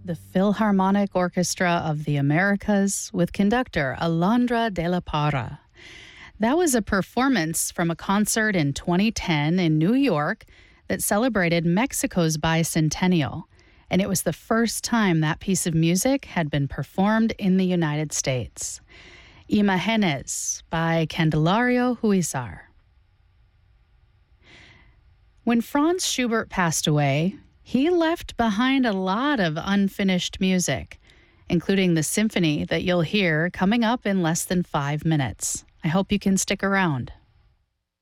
the Philharmonic Orchestra of the Americas with conductor Alondra de la Parra. That was a performance from a concert in 2010 in New York that celebrated Mexico's bicentennial, and it was the first time that piece of music had been performed in the United States. Imágenes by Candelario Huizar. When Franz Schubert passed away, he left behind a lot of unfinished music, including the symphony that you'll hear coming up in less than 5 minutes. I hope you can stick around.